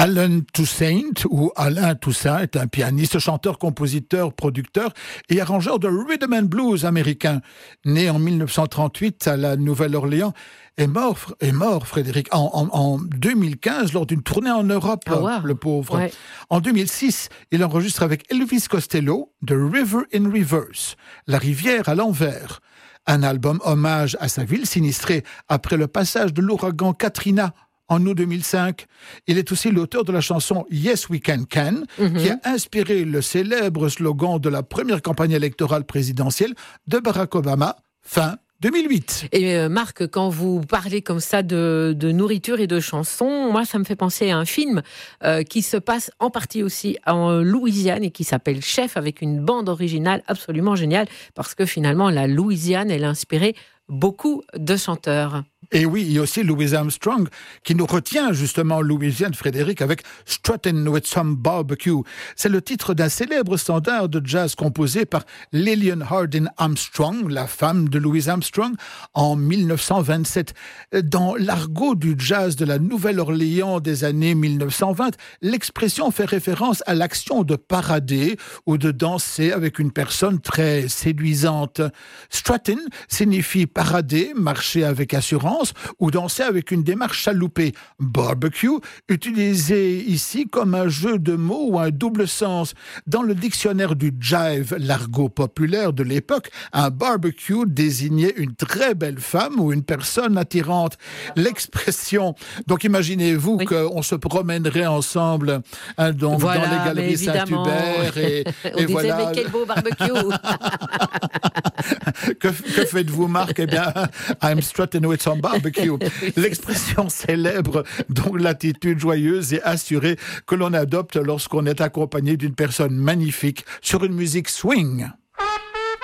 Alan Toussaint, ou Alain Toussaint, est un pianiste, chanteur, compositeur, producteur et arrangeur de rhythm and blues américain. Né en 1938 à la Nouvelle-Orléans, est mort Frédéric, en 2015 lors d'une tournée en Europe, le pauvre. Ouais. En 2006, il enregistre avec Elvis Costello The River in Reverse, La rivière à l'envers. Un album hommage à sa ville sinistrée après le passage de l'ouragan Katrina en août 2005. Il est aussi l'auteur de la chanson Yes We Can Can, qui a inspiré le célèbre slogan de la première campagne électorale présidentielle de Barack Obama, fin 2008. Et Marc, quand vous parlez comme ça de nourriture et de chansons, moi ça me fait penser à un film qui se passe en partie aussi en Louisiane et qui s'appelle Chef, avec une bande originale absolument géniale, parce que finalement la Louisiane, elle a inspiré beaucoup de chanteurs. Et oui, il y a aussi Louis Armstrong qui nous retient justement en Louisiane, Frédéric, avec Struttin' with Some Barbecue. C'est le titre d'un célèbre standard de jazz composé par Lillian Hardin Armstrong, la femme de Louis Armstrong, en 1927. Dans l'argot du jazz de la Nouvelle-Orléans des années 1920, l'expression fait référence à l'action de parader ou de danser avec une personne très séduisante. Struttin' signifie parader, marcher avec assurance, ou danser avec une démarche chaloupée. Barbecue, utilisé ici comme un jeu de mots ou un double sens. Dans le dictionnaire du jive, l'argot populaire de l'époque, un barbecue désignait une très belle femme ou une personne attirante. L'expression, donc imaginez-vous qu'on se promènerait ensemble dans les galeries Saint-Hubert et on disait, mais quel beau barbecue. Que faites-vous, Marc? Eh bien, I'm strutting with some barbecue. L'expression célèbre, donc l'attitude joyeuse et assurée que l'on adopte lorsqu'on est accompagné d'une personne magnifique sur une musique swing.